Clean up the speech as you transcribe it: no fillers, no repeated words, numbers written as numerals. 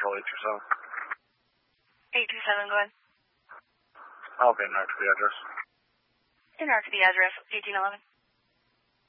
Control 827. 827, go ahead. Okay, mark to the address. And mark to the address, 1811.